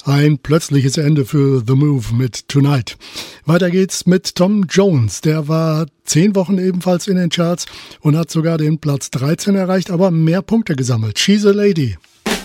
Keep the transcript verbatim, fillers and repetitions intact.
Ein plötzliches Ende für The Move mit Tonight. Weiter geht's mit Tom Jones. Der war zehn Wochen ebenfalls in den Charts und hat sogar den Platz dreizehn erreicht, aber mehr Punkte gesammelt. She's a Lady.